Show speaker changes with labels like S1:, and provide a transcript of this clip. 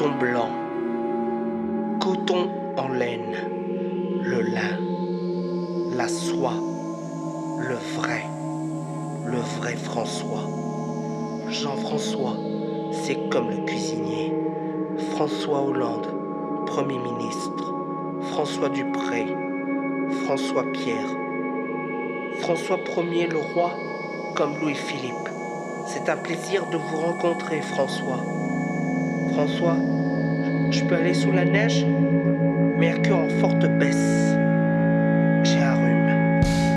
S1: coton blanc, coton en laine, le lin, la soie, le vrai François. Jean-François, c'est comme le cuisinier. François Hollande, Premier ministre. François Dupré, François Pierre. François Ier le roi, comme Louis-Philippe. C'est un plaisir de vous rencontrer, François. François, je peux aller sous la neige? Mercure en forte baisse.